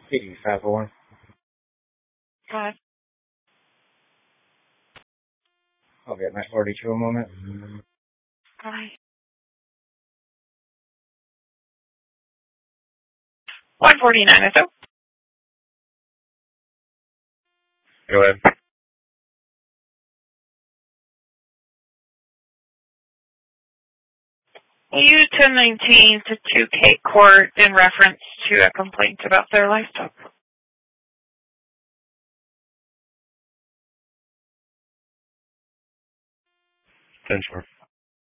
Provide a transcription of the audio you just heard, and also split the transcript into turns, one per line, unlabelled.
PD501.
Hi.
I'll get my 42 a moment.
Hi. 149 or so.
Go ahead.
EU 1019 to 2K Court in reference to a complaint about their livestock.
10-4.